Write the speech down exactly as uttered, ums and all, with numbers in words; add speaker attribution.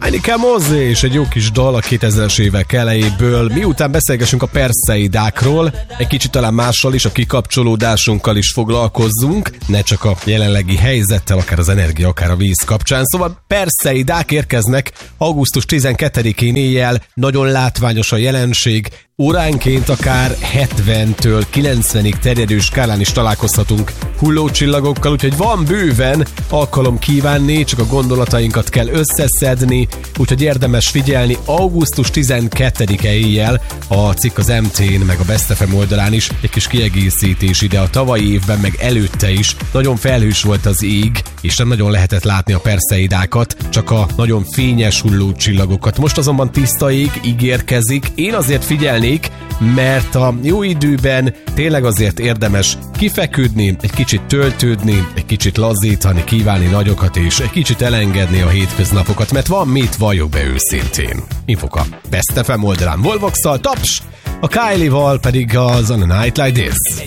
Speaker 1: Annika Mozé és egy jó kis dal a kétezres évek elejéből. Miután beszélgessünk a Perseidákról, egy kicsit talán mással is, a kikapcsolódásunkkal is foglalkozzunk, ne csak a jelenlegi helyzettel, akár az energia, akár a víz kapcsán. Szóval Perseidák érkeznek augusztus tizenkettedikén éjjel, nagyon látványos a jelenség, óránként akár hetventől kilencvenig terjedő skálán is találkozhatunk hullócsillagokkal, úgyhogy van bőven alkalom kívánni, csak a gondolatainkat kell összeszedni, úgyhogy érdemes figyelni. augusztus tizenkettedike éjjel a cikk az em té en meg a Best ef em oldalán is egy kis kiegészítés ide. A tavalyi évben meg előtte is nagyon felhős volt az ég, és nem nagyon lehetett látni a Perseidákat, csak a nagyon fényes hullócsillagokat. Most azonban tiszta ég ígérkezik. Én azért figyelnék, mert a jó időben tényleg azért érdemes kifeküdni, egy kicsit töltődni, egy kicsit lazítani, kívánni nagyokat és egy kicsit elengedni a hétköznapokat, mert van mit, valljuk be őszintén. Infok a Best ef em oldalán Volvox-szal, taps, a Kylie-val pedig az On a Night Like This.